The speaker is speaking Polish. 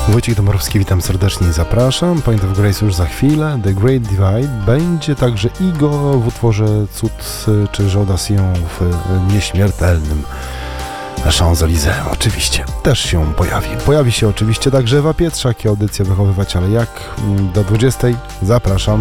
Wojciech Dąbrowski, witam serdecznie i zapraszam. Point of Grace już za chwilę. The Great Divide. Będzie także Igo w utworze Cud czy Jodassion w nieśmiertelnym Champs-Élysées. Oczywiście też się pojawi. Pojawi się oczywiście także Ewa Pietrzak i audycja Wychowywać, ale jak? Do 20:00 zapraszam.